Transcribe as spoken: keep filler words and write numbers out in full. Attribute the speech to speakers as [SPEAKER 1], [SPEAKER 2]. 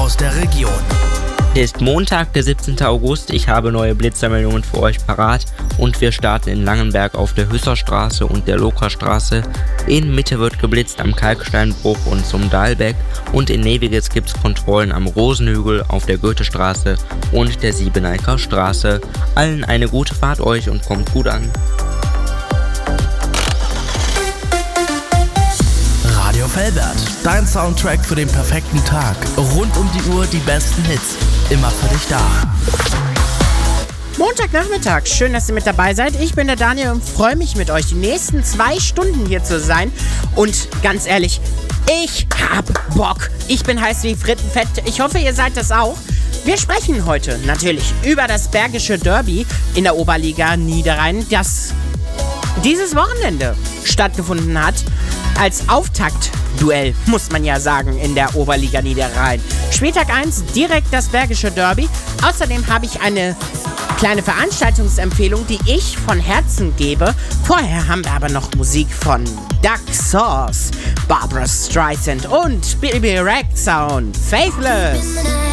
[SPEAKER 1] aus der Region.
[SPEAKER 2] Es ist Montag, der siebzehnten August. Ich habe neue Blitzermeldungen für euch parat und wir starten in Langenberg auf der Hüsserstraße und der Lokerstraße. In Mitte wird geblitzt am Kalksteinbruch und zum Dahlbeck und in Neviges gibt es Kontrollen am Rosenhügel, auf der Goethestraße und der Siebeneiker Straße. Allen eine gute Fahrt euch und kommt gut an.
[SPEAKER 1] Radio Velbert, dein Soundtrack für den perfekten Tag. Rund um die Uhr die besten Hits. Immer für dich da.
[SPEAKER 3] Montagnachmittag, schön, dass ihr mit dabei seid. Ich bin der Daniel und freue mich mit euch die nächsten zwei Stunden hier zu sein. Und ganz ehrlich, ich hab Bock. Ich bin heiß wie Frittenfett. Ich hoffe, ihr seid das auch. Wir sprechen heute natürlich über das Bergische Derby in der Oberliga Niederrhein, das dieses Wochenende stattgefunden hat. Als Auftaktduell, muss man ja sagen, in der Oberliga Niederrhein. Spieltag eins, direkt das Bergische Derby. Außerdem habe ich eine kleine Veranstaltungsempfehlung, die ich von Herzen gebe. Vorher haben wir aber noch Musik von Duck Sauce, Barbra Streisand und Bibi Rexha und Faithless.